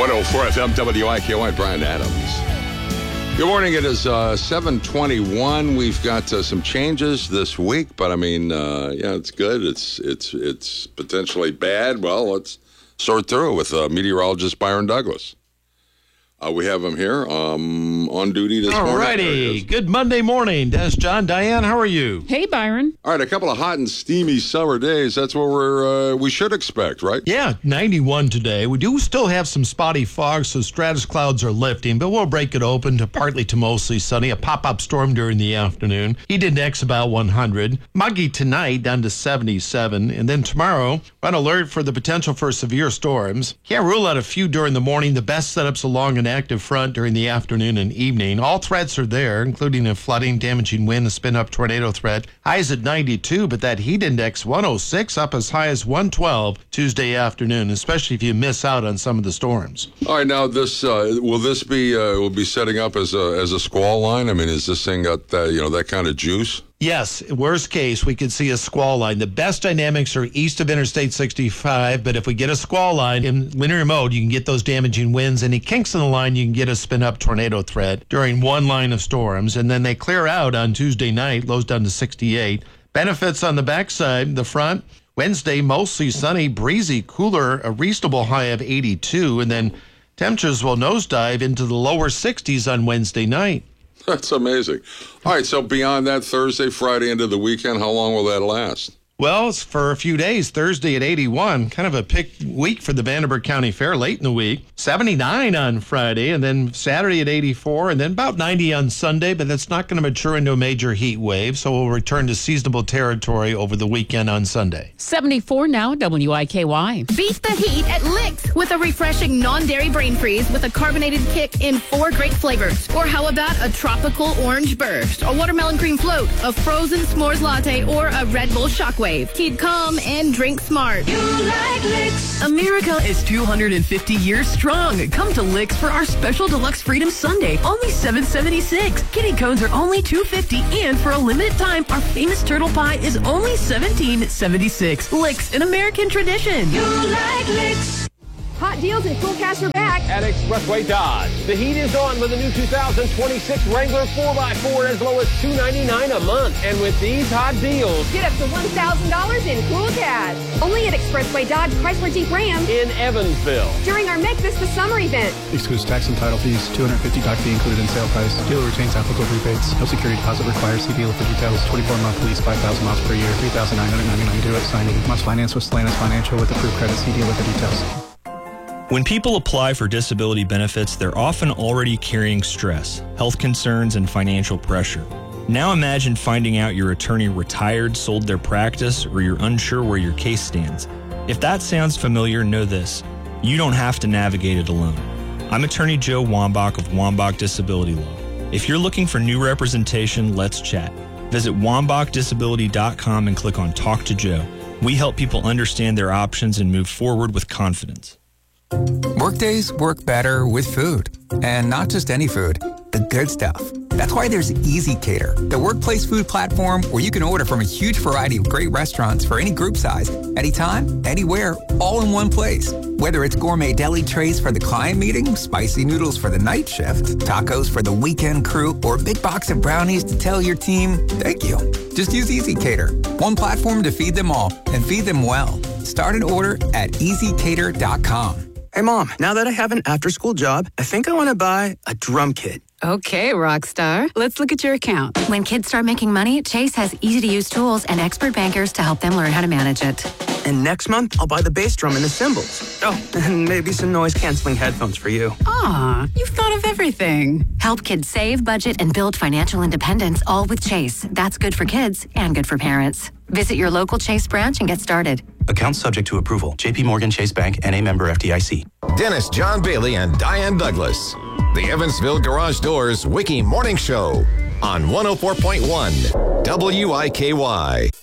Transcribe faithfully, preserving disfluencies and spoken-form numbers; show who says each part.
Speaker 1: one oh four F M W I K Y, Brian Adams. Good morning. It is uh, seven twenty-one. We've got uh, some changes this week, but I mean, uh, yeah, it's good. It's it's it's potentially bad. Well, let's sort through it with uh, meteorologist Byron Douglas. Uh, we have him here um, on duty this
Speaker 2: All
Speaker 1: morning.
Speaker 2: righty. Good Monday morning. Des, John, Diane, how are you?
Speaker 3: Hey, Byron.
Speaker 1: All right, a couple of hot and steamy summer days. That's what we're uh, we should expect, right?
Speaker 2: Yeah, ninety-one today. We do still have some spotty fog, so stratus clouds are lifting, but we'll break it open to partly to mostly sunny. A pop-up storm during the afternoon. Heat index about one hundred. Muggy tonight down to seventy-seven. And then tomorrow, we're on alert for the potential for severe storms. Can't rule out a few during the morning. The best setups along an active front during the afternoon and evening. All threats are there, including a flooding, damaging wind, a spin-up tornado threat. Highs at ninety-two, but that heat index one oh six, up as high as one twelve Tuesday afternoon, especially if you miss out on some of the storms.
Speaker 1: All right, now this uh, will this be uh, will be setting up as a as a squall line? I mean, is this thing got that, you know, that kind of juice?
Speaker 2: Yes, worst case, we could see a squall line. The best dynamics are east of Interstate sixty-five, but if we get a squall line in linear mode, you can get those damaging winds. Any kinks in the line, you can get a spin-up tornado threat during one line of storms, and then they clear out on Tuesday night, lows down to sixty-eight. Benefits on the backside, the front, Wednesday, mostly sunny, breezy, cooler, a reasonable high of eighty-two, and then temperatures will nosedive into the lower sixties on Wednesday night.
Speaker 1: That's amazing. All right, so beyond that, Thursday, Friday, into the weekend, how long will that last?
Speaker 2: Well, it's for a few days. Thursday at eighty-one, kind of a pick week for the Vanderburgh County Fair late in the week. seventy-nine on Friday, and then Saturday at eighty-four, and then about ninety on Sunday, but that's not going to mature into a major heat wave, so we'll return to seasonable territory over the weekend on Sunday.
Speaker 3: seventy-four now, W I K Y.
Speaker 4: Beat the heat at Licks with a refreshing non-dairy brain freeze with a carbonated kick in four great flavors. Or how about a tropical orange burst, a watermelon cream float, a frozen s'mores latte, or a Red Bull shockwave. Keep calm and drink smart.
Speaker 5: You like Licks. America is two hundred fifty years strong. Come to Licks for our special deluxe Freedom Sunday, only seven seventy-six. Kitty cones are only two fifty, and for a limited time, our famous turtle pie is only seventeen seventy-six. Licks, an American tradition. You like Licks.
Speaker 6: Hot deals and cool cash are back
Speaker 7: at Expressway Dodge. The heat is on with the new two thousand twenty-six Wrangler four by four as low as two ninety-nine a month. And with these hot deals,
Speaker 6: get up to one thousand dollars in cool cash. Only at Expressway Dodge Chrysler Jeep Ram
Speaker 7: in Evansville
Speaker 6: during our Make This the Summer event.
Speaker 8: Excludes tax and title fees. two hundred fifty dollars doc fee included in sale price. Dealer retains applicable rebates. No security deposit required. See dealer for details. twenty-four month lease, five thousand miles per year, three thousand nine hundred ninety-nine dollars due at signing. Must finance with Stellantis Financial with approved credit. See dealer for details.
Speaker 9: When people apply for disability benefits, they're often already carrying stress, health concerns, and financial pressure. Now imagine finding out your attorney retired, sold their practice, or you're unsure where your case stands. If that sounds familiar, know this: you don't have to navigate it alone. I'm attorney Joe Wambach of Wambach Disability Law. If you're looking for new representation, let's chat. Visit wambach disability dot com and click on Talk to Joe. We help people understand their options and move forward with confidence.
Speaker 10: Workdays work better with food. And not just any food, the good stuff. That's why there's Easy Cater, the workplace food platform where you can order from a huge variety of great restaurants for any group size, anytime, anywhere, all in one place. Whether it's gourmet deli trays for the client meeting, spicy noodles for the night shift, tacos for the weekend crew, or a big box of brownies to tell your team, thank you. Just use Easy Cater, one platform to feed them all and feed them well. Start an order at easy cater dot com.
Speaker 11: Hey, Mom, now that I have an after-school job, I think I want to buy a drum kit.
Speaker 12: Okay, rock star. Let's look at your account.
Speaker 13: When kids start making money, Chase has easy-to-use tools and expert bankers to help them learn how to manage it.
Speaker 11: And next month, I'll buy the bass drum and the cymbals. Oh, and maybe some noise-canceling headphones for you.
Speaker 12: Aw, you've thought of everything.
Speaker 13: Help kids save, budget, and build financial independence, all with Chase. That's good for kids and good for parents. Visit your local Chase branch and get started.
Speaker 14: Account subject to approval. J P Morgan Chase Bank, N A member F D I C.
Speaker 15: Dennis John Bailey and Diane Douglas. The Evansville Garage Doors Wiki Morning Show on one oh four point one W I K Y.